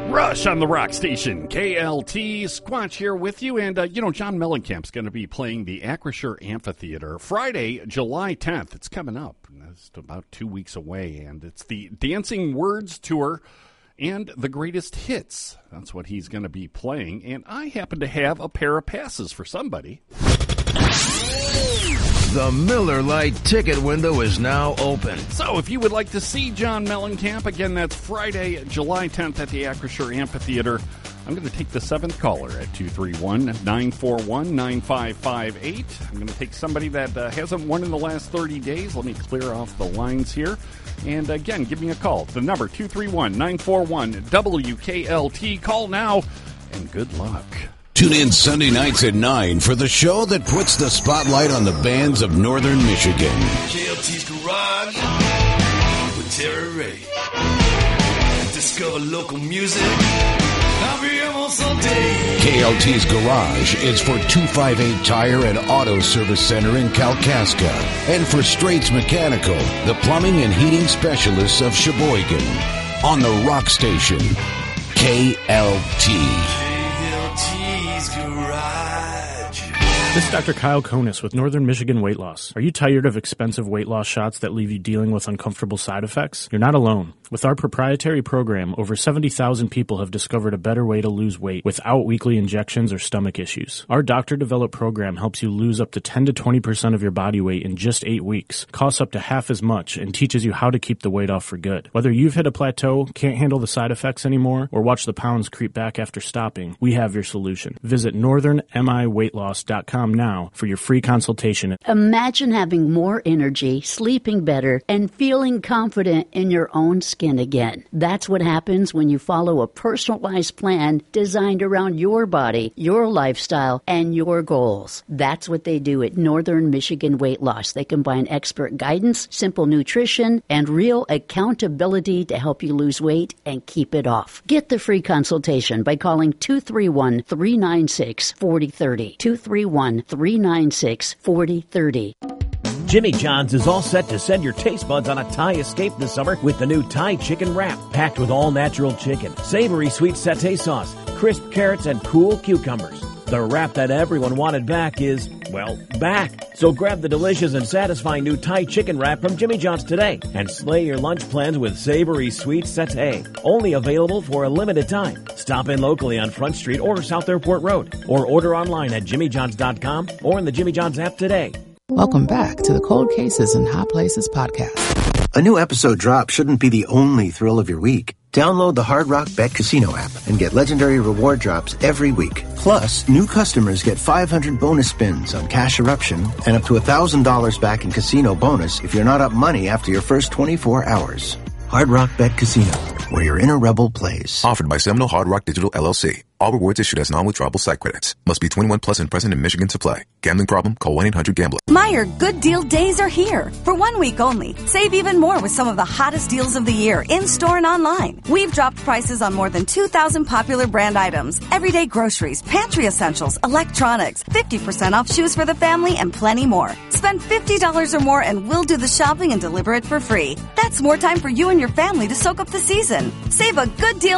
Rush on the Rock Station, KLT. Squatch here with you. And, John Mellencamp's going to be playing the Acrisure Amphitheater Friday, July 10th. It's coming up. It's about 2 weeks away. And it's the Dancing Words Tour and the Greatest Hits. That's what he's going to be playing. And I happen to have a pair of passes for somebody. The Miller Lite ticket window is now open. So if you would like to see John Mellencamp, again, that's Friday, July 10th at the Acrisure Amphitheater. I'm going to take the seventh caller at 231-941-9558. I'm going to take somebody that hasn't won in the last 30 days. Let me clear off the lines here. And again, give me a call. The number, 231-941-WKLT. Call now, and good luck. Tune in Sunday nights at 9 for the show that puts the spotlight on the bands of Northern Michigan. KLT's Garage with Terry Ray. Discover local music. I'll be almost all day. KLT's Garage is for 258 Tire and Auto Service Center in Kalkaska. And for Straits Mechanical, the plumbing and heating specialists of Sheboygan. On the Rock Station, KLT. This is Dr. Kyle Konis with Northern Michigan Weight Loss. Are you tired of expensive weight loss shots that leave you dealing with uncomfortable side effects? You're not alone. With our proprietary program, over 70,000 people have discovered a better way to lose weight without weekly injections or stomach issues. Our doctor-developed program helps you lose up to 10 to 20% of your body weight in just 8 weeks, costs up to half as much, and teaches you how to keep the weight off for good. Whether you've hit a plateau, can't handle the side effects anymore, or watch the pounds creep back after stopping, we have your solution. Visit northernmiweightloss.com now for your free consultation. Imagine having more energy, sleeping better, and feeling confident in your own skin again. That's what happens when you follow a personalized plan designed around your body, your lifestyle, and your goals. That's what they do at Northern Michigan Weight Loss. They combine expert guidance, simple nutrition, and real accountability to help you lose weight and keep it off. Get the free consultation by calling 231-396-4030. 231-396-4030. Jimmy John's is all set to send your taste buds on a Thai escape this summer with the new Thai chicken wrap, packed with all-natural chicken, savory sweet satay sauce, crisp carrots, and cool cucumbers. The wrap that everyone wanted back is, well, back. So grab the delicious and satisfying new Thai chicken wrap from Jimmy John's today and slay your lunch plans with savory sweet satay. Only available for a limited time. Stop in locally on Front Street or South Airport Road, or order online at jimmyjohns.com or in the Jimmy John's app today. Welcome back to the Cold Cases and Hot Places podcast. A new episode drop shouldn't be the only thrill of your week. Download the Hard Rock Bet Casino app and get legendary reward drops every week. Plus, new customers get 500 bonus spins on Cash Eruption and up to $1,000 back in casino bonus if you're not up money after your first 24 hours. Hard Rock Bet Casino, where your inner rebel plays. Offered by Seminole Hard Rock Digital LLC. All rewards issued as non-withdrawable site credits. Must be 21 plus and present in Michigan to play. Gambling problem? Call 1-800-GAMBLER. Meijer Good Deal Days are here. For 1 week only, save even more with some of the hottest deals of the year in-store and online. We've dropped prices on more than 2,000 popular brand items. Everyday groceries, pantry essentials, electronics, 50% off shoes for the family, and plenty more. Spend $50 or more and we'll do the shopping and deliver it for free. That's more time for you and your family to soak up the season. Save a good deal